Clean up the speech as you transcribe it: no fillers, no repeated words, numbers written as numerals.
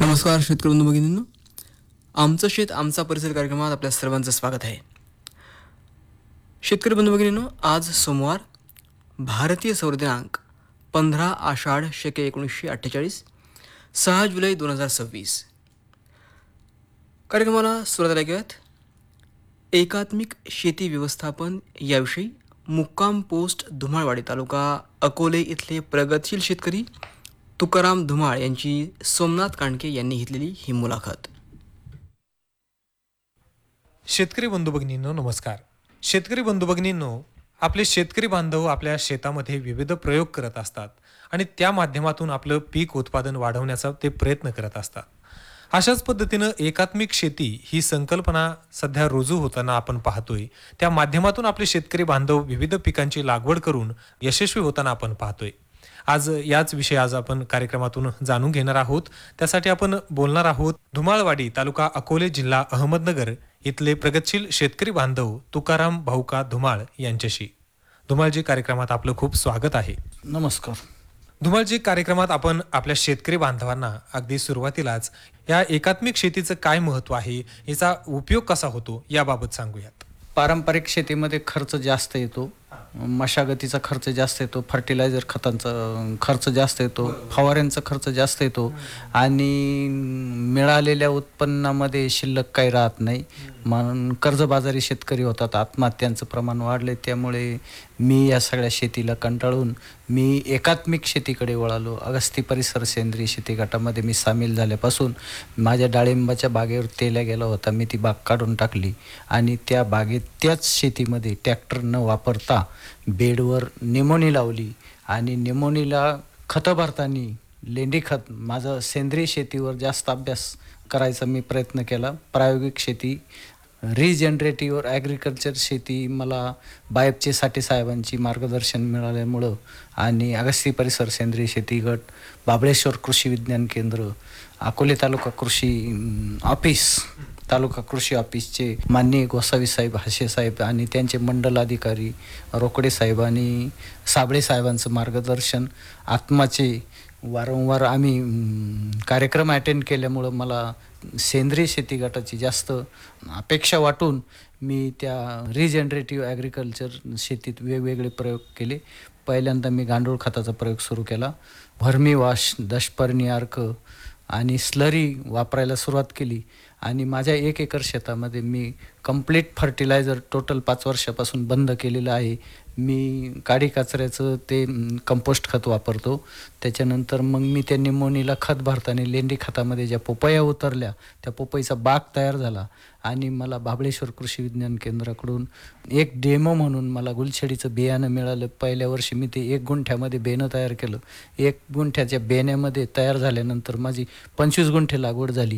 नमस्कार शेतकरी बंधू भगिनींनो, आमचं शेत आमचा परिसर कार्यक्रमात आपल्या सर्वांचं स्वागत आहे. शेतकरी बंधू भगिनींनो, आज सोमवार, भारतीय सौर दिनांक 15 आषाढ शके 1948, 6 जुलै 2026. कार्यक्रमाला सुरुवात ऐकूयात. एकात्मिक शेती व्यवस्थापन याविषयी मुक्काम पोस्ट धुमाळवाडी तालुका अकोले इथले प्रगतशील शेतकरी तुकाराम धुमाळ यांची सोमनाथ कांडके यांनी घेतलेली ही मुलाखत. शेतकरी बंधू भगिनींनो नमस्कार. शेतकरी बंधू भगिनींनो, आपले शेतकरी बांधव आपल्या शेतामध्ये विविध प्रयोग करत असतात आणि त्या माध्यमातून आपलं पीक उत्पादन वाढवण्याचा ते प्रयत्न करत असतात. अशाच पद्धतीनं एकात्मिक शेती ही संकल्पना सध्या रुजू होताना आपण पाहतोय. त्या माध्यमातून आपले शेतकरी बांधव विविध पिकांची लागवड करून यशस्वी होताना आपण पाहतोय. याच विषयी आपण कार्यक्रमातून जाणून घेणार आहोत. त्यासाठी आपण बोलणार आहोत धुमाळवाडी तालुका अकोले जिल्हा अहमदनगर इथले प्रगतशील शेतकरी बांधव तुकाराम भाऊका धुमाळ यांच्याशी. धुमाळजी, कार्यक्रमात आपलं खूप स्वागत आहे. नमस्कार. धुमाळजी, कार्यक्रमात आपण आपल्या शेतकरी बांधवांना अगदी सुरुवातीलाच या एकात्मिक शेतीचं काय महत्व आहे, याचा उपयोग कसा होतो याबाबत सांगूयात. पारंपरिक शेतीमध्ये खर्च जास्त येतो, मशागतीचा खर्च जास्त येतो, फर्टिलायझर खतांचा खर्च जास्त येतो, फवाऱ्यांचा खर्च जास्त येतो आणि मिळालेल्या उत्पन्नामध्ये शिल्लक काही राहत नाही. म्हणून कर्जबाजारी शेतकरी होतात, आत्महत्यांचं प्रमाण वाढले. त्यामुळे मी या सगळ्या शेतीला कंटाळून मी एकात्मिक शेतीकडे वळालो. अगस्ती परिसर सेंद्रिय शेती गटामध्ये मी सामील झाल्यापासून माझ्या डाळिंबाच्या बागेवर तेल्या गेला होता, मी ती बाग काढून टाकली आणि त्या बागेत त्याच शेतीमध्ये ट्रॅक्टर न वापरता बेडवर निमोनी लावली आणि निमोनीला खतं भरताना लेंडी खत, माझं सेंद्रिय शेतीवर जास्त अभ्यास करायचा मी प्रयत्न केला. प्रायोगिक शेती, रिजनरेटिव्ह ॲग्रिकल्चर शेती मला बायपचे साठे साहेबांची मार्गदर्शन मिळाल्यामुळं आणि अगस्ती परिसर सेंद्रिय शेती गट, बाबळेश्वर कृषी विज्ञान केंद्र, अकोले तालुका कृषी ऑफिस, तालुका कृषी ऑफिसचे माननीय गोसावी साहेब, हाशे साहेब आणि त्यांचे मंडल अधिकारी रोकडे साहेब आणि साबळे साहेबांचं मार्गदर्शन, आत्माचे वारंवार आम्ही कार्यक्रम अटेंड केल्यामुळं मला सेंद्रिय शेती गटाची जास्त अपेक्षा वाटून मी त्या रिजनरेटिव्ह ॲग्रिकल्चर शेतीत वेगवेगळे प्रयोग केले. पहिल्यांदा मी गांडूळ खताचा प्रयोग सुरू केला. व्हर्मी वॉश, दशपर्णी अर्क आणि स्लरी वापरायला सुरुवात केली आणि माझ्या 1 एकर शेतामध्ये मी कंप्लीट फर्टिलायझर टोटल 5 वर्षापासून बंद केलेलं आहे. मी काडी कचऱ्याचं ते कंपोस्ट खत वापरतो. त्याच्यानंतर मग मी त्या निमोनीला खत भरताना लेंडी खतामध्ये ज्या पोपया उतरल्या त्या पोपईचा बाग तयार झाला आणि मला बाबळेश्वर कृषी विज्ञान केंद्राकडून एक डेमो म्हणून मला गुलछडीचं बियाणं मिळालं. पहिल्या वर्षी मी ते 1 गुंठ्यामध्ये बेणं तयार केलं. 1 गुंठ्याच्या बेण्यामध्ये तयार झाल्यानंतर माझी 25 गुंठे लागवड झाली